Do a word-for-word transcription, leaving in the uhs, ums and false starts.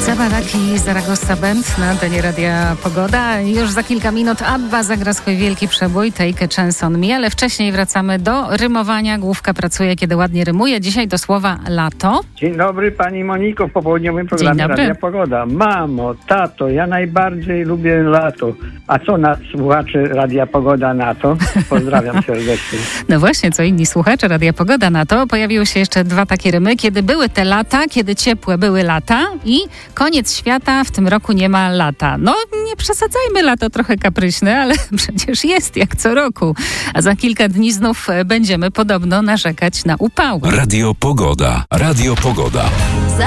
Zabalaki, Zaragoza Band na antenie Radia Pogoda. Już za kilka minut Abba zagra swój wielki przebój Take a Chance on Me, ale wcześniej wracamy do rymowania. Główka pracuje, kiedy ładnie rymuje. Dzisiaj do słowa lato. Dzień dobry pani Moniko w popołudniowym programie Dzień dobry. Radia Pogoda. Mamo, tato, ja najbardziej lubię lato. A co na słuchaczy Radia Pogoda na to? Pozdrawiam serdecznie. No właśnie, co inni słuchacze Radia Pogoda na to. Pojawiły się jeszcze dwa takie rymy. Kiedy były te lata, kiedy ciepłe były lata i koniec świata, w tym roku nie ma lata. No nie przesadzajmy, lato trochę kapryśne, ale przecież jest jak co roku. A za kilka dni znów będziemy podobno narzekać na upały. Radio Pogoda. Radio Pogoda.